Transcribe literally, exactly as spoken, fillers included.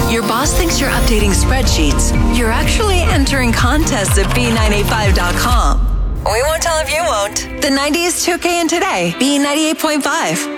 Your boss thinks you're updating spreadsheets. You're actually entering contests at B nine eighty-five dot com. We won't tell if you won't. The nineties took K in today. B ninety-eight point five.